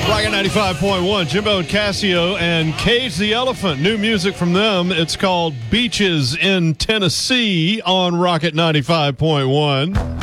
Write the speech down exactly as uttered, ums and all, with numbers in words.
Rocket ninety-five point one, Jimbo and Casio and Cage the Elephant. New music from them. It's called Beaches in Tennessee on Rocket ninety-five point one.